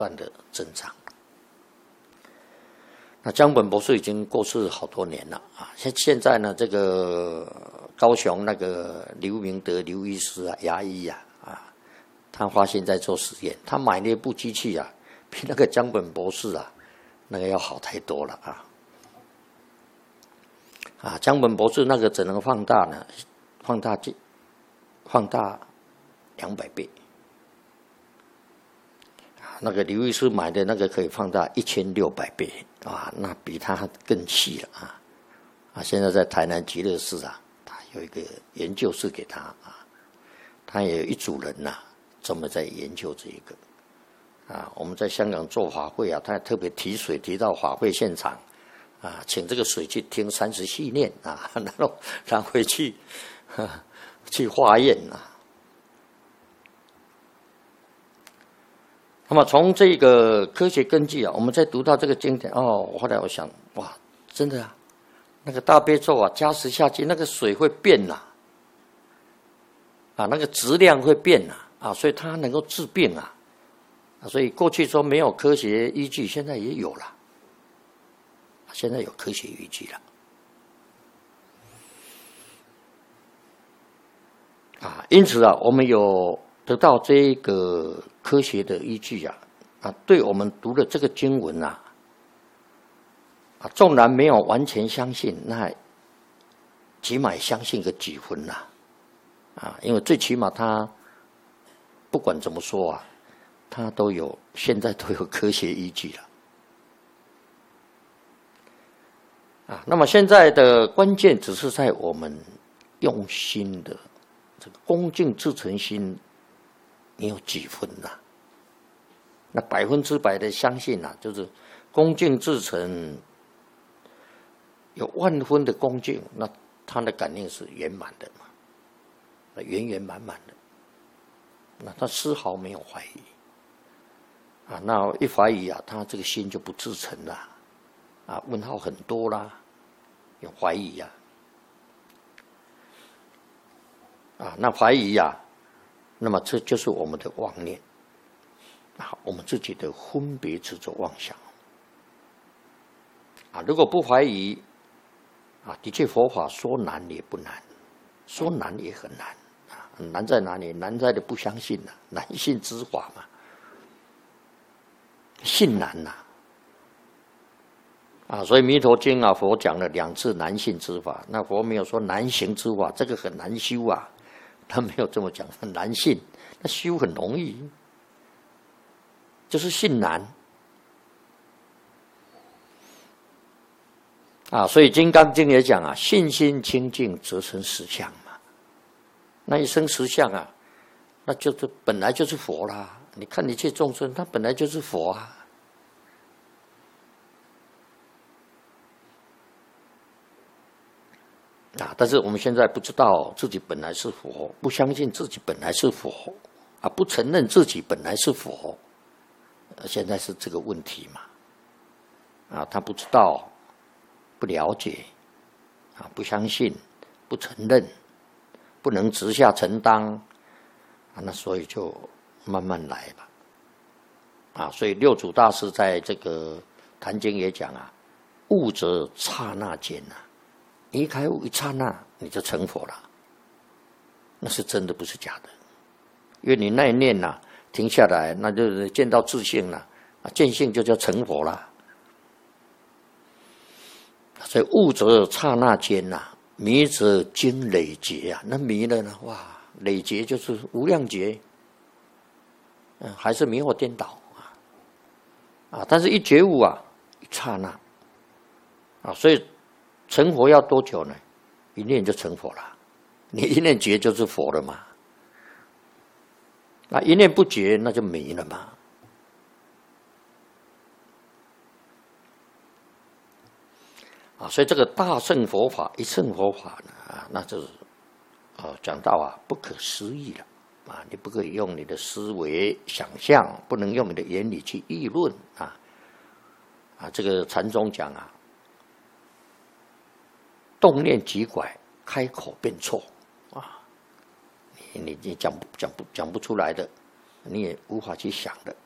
断的增长。那江本博士已经过世好多年了啊，现在呢，这个高雄那个刘明德刘医师啊，牙医啊，他发现在做实验，他买那部机器啊，比那个江本博士啊，那个要好太多了啊！江本博士那个只能放大呢，放大200倍。那个刘医师买的那个可以放大1600倍啊，那比他更细了现在在台南极乐寺啊，他有一个研究室给他他也有一组人专门在研究这一个我们在香港做法会他还特别提水提到法会现场请这个水去听30系念然后回去去化验那么从这个科学根据我们在读到这个经典后来我想哇，真的那个大悲咒加持下去，那个水会变那个质量会变所以它能够治病所以过去说没有科学依据，现在也有了，现在有科学依据了因此我们有得到这个科学的依据对我们读的这个经文纵然没有完全相信，那起码相信个几分因为最起码他不管怎么说他现在都有科学依据了那么现在的关键只是在我们用心的这个恭敬至诚心，你有几分那100%的相信就是恭敬至诚，有万分的恭敬，那他的感应是圆满的嘛，圆圆满满的，那他丝毫没有怀疑那一怀疑他这个心就不至诚了问号很多啦，有怀疑那怀疑那么这就是我们的妄念我们自己的分别执着妄想如果不怀疑的确佛法说难也不难，说难也很难难在哪里？难在的不相信难信之法嘛，信难所以弥陀经佛讲了2次难信之法，那佛没有说难行之法，这个很难修他没有这么讲，很难信，那修很容易，就是信难所以《金刚经》也讲信心清净则成实相嘛，那一生实相那就是本来就是佛啦。你看一切众生，他本来就是佛但是我们现在不知道自己本来是佛，不相信自己本来是佛不承认自己本来是佛，现在是这个问题嘛他不知道，不了解不相信，不承认，不能直下承担那所以就慢慢来吧所以六祖大师在这个坛经也讲悟则刹那间离开悟一刹那你就成佛了，那是真的不是假的，因为你那一念停下来，那就是见到自性了见性就叫成佛了。所以悟则刹那间迷则经累劫那迷了呢累劫就是无量劫还是迷惑颠倒但是一觉悟一刹那所以成佛要多久呢？一念就成佛了，你一念觉就是佛了嘛，那一念不觉那就迷了嘛所以这个大乘佛法一乘佛法呢那就是讲到不可思议了你不可以用你的思维想象，不能用你的言语去议论这个禅宗讲动念即拐，开口便错你讲不出来的，你也无法去想的